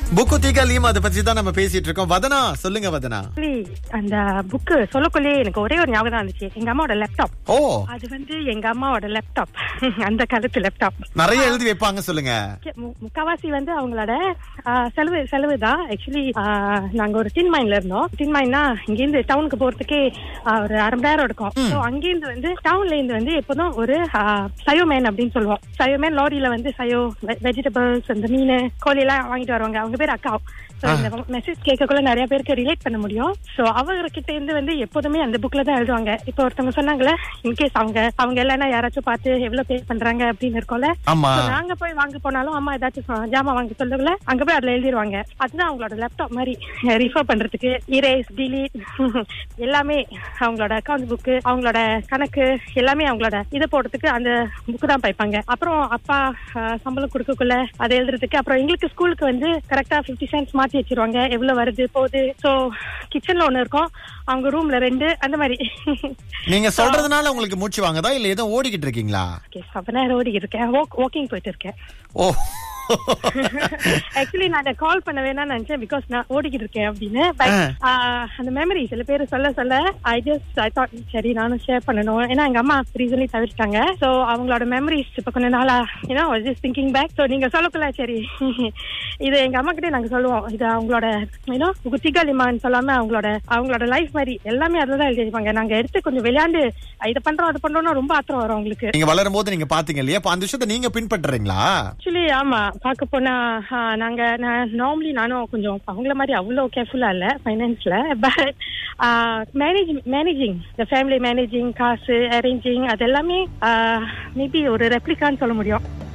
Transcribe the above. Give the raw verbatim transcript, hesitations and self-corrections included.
Book தீகாலியும் அதை பத்தி தான் நம்ம பேசிட்டு இருக்கோம். வதனா சொல்லுங்க வதனா. அந்த புக்கு சொல்லக்குள்ளே எனக்கு ஒரே ஒரு ஞாபகம் தான் இருந்துச்சு. எங்க அம்மாவோட லேப்டாப். ஓ, அது வந்து எங்க அம்மாவோட லேப்டாப். அந்த காலத்து லேப்டாப் நிறைய எழுதி வைப்பாங்க. சொல்லுங்க. முக்காவாசி வந்து அவங்களோட செலவு செலவு தான். ஆக்சுவலி நாங்க ஒரு டின் மைன்ல இருந்தோம். டின் மைன்னா இங்கிருந்து டவுனுக்கு போறதுக்கே ஒரு அரை மணி நேரம் இருக்கும். ஸோ அங்கிருந்து வந்து டவுன்ல இருந்து வந்து எப்போதும் ஒரு சயோ மேன் அப்படின்னு சொல்லுவோம். சயோ மேன் லாரியில வந்து சயோ வெஜிடபிள்ஸ், அந்த மீன், கோழி எல்லாம் வாங்கிட்டு வருவாங்க. அவங்க பேர் அக்கா. இந்த மெசேஜ் கேட்கக்குள்ள நிறைய பேருக்கு ரிலேட் பண்ண முடியும். சோ அவர்கிட்ட இருந்து வந்து எப்போதுமே அந்த புக்ல தான் எழுதுவாங்க. இப்ப ஒருத்தவங்க சொன்னாங்களே, இன்கேஸ் அவங்க அவங்க இல்லைன்னா யாராச்சும் பார்த்து எவ்வளவு பே பண்றாங்க அப்படின்னு இருக்கும்ல, நாங்க போய் வாங்க போனாலும் அம்மா ஏதாச்சும் ஜாமா வாங்க சொல்லல, அங்க போய் அதுல எழுதிருவாங்க. அதுதான் அவங்களோட லேப்டாப் மாதிரி. ரிஃபர் பண்றதுக்கு இரேஸ், டிலீட் எல்லாமே அவங்களோட அக்கௌண்ட் புக்கு, அவங்களோட கணக்கு எல்லாமே அவங்களோட இதை போடுறதுக்கு அந்த புக்கு தான் பைப்பாங்க. அப்புறம் அப்பா சம்பளம் கொடுக்கக்குள்ள அதை எழுதுறதுக்கு, அப்புறம் எங்களுக்கு ஸ்கூலுக்கு வந்து கரெக்டா பிப்டி சென்ட்ஸ் மாத்தி வச்சிருவாங்க, எவ்வளவு வருது போகுது. சோ கிச்சன்ல ஒண்ணு இருக்கும், அவங்க ரூம்ல ரெண்டு, அந்த மாதிரி. நீங்க சொல்றதுனால உங்களுக்கு மூச்சு வாங்கதா இல்ல ஏதோ ஓடிக்கிட்டு இருக்கீங்களா? நேரம் ஓடிக்கிட்டு இருக்கேன், வாக்கிங் போயிட்டு இருக்கேன். ஓ, ஆக்சுவலி நான் கால் பண்ண வேணாம்னு நினைச்சேன், பிகாஸ் நான் ஓடிக்கிட்டு இருக்கேன் அப்படின்னு. அந்த மெமரி சில பேர் சொல்ல சொல்ல ஐ ஜஸ்ட் ஐ தாட் சரி நானும் ஷேர் பண்ணணும். ஏன்னா எங்க அம்மா ரீசன்லி தவிர்த்தாங்க. சோ அவங்களோட மெமரிஸ் இப்ப கொஞ்ச நாளா you know I just thinking back. So நீங்க சொல்லக்குள்ள சரி இது எங்க அம்மா கிட்டே நாங்க சொல்லுவோம், இது அவங்களோட யூனோ குத்திகாலிமான்னு சொல்லாம அவங்களோட அவங்களோட லைஃப் மாதிரி எல்லாமே அதுலதான் எழுதிருப்பாங்க. நாங்க எடுத்து கொஞ்சம் விளையாண்டு இதை பண்றோம் அது பண்றோம்னா ரொம்ப ஆத்திரம் வரும் அவங்களுக்கு. நீங்க வளரும் போது நீங்க பாத்தீங்க இல்லையா, அந்த விஷயத்த நீங்க பின்பற்றுறீங்களா? ஆக்சுவலி ஆமா, பார்க்க போனா நாங்க நார்மலி நானும் கொஞ்சம் அவங்கள மாதிரி அவ்வளவு கேர்ஃபுல்லா இல்ல ஃபைனான்ஸ்ல. But manage managing the family managing, காசு அரேஞ்சிங், அது எல்லாமே மேபி ஒரு ரெப்ளிகான்னு சொல்ல முடியும்.